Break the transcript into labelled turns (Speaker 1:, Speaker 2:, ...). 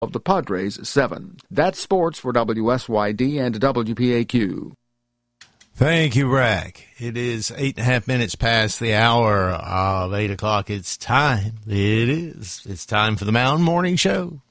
Speaker 1: of the Padres 7. That's sports for WSYD and WPAQ.
Speaker 2: Thank you, Brack. It is 8.5 minutes past the hour of 8 o'clock. It's time. It's time for the Mountain Morning Show.